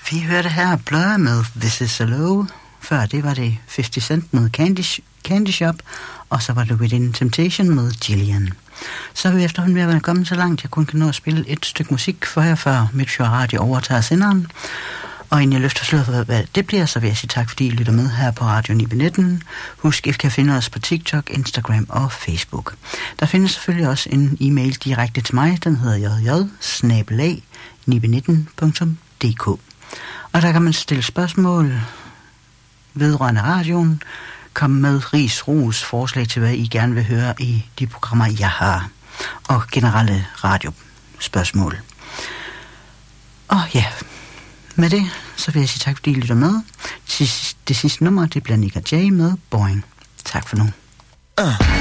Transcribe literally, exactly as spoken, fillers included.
Vi hørte her Blur med This Is So Low. Før det var det halvtreds Cent med Candy, Candy Shop. Og så var det Within Temptation med Jillian. Så er vi efterhånden ved at være kommet så langt, jeg kun kan nå at spille et stykke musik for jer, før Midtjord Radio overtager senderen. Og inden jeg løfter sløret for, hvad det bliver, så vil jeg sige tak, fordi I lytter med her på Radio ni nitten. Husk, I kan finde os på TikTok, Instagram og Facebook. Der findes selvfølgelig også en e-mail direkte til mig, den hedder j j bindestreg ni nitten punktum d k. Og der kan man stille spørgsmål vedrørende radioen, komme med ris, ros, forslag til, hvad I gerne vil høre i de programmer, jeg har, og generelle radiospørgsmål. Og ja, med det, så vil jeg sige tak, fordi I lytter med. Det sidste, det sidste nummer, det bliver Nick og Jay med Boing. Tak for nu. Uh.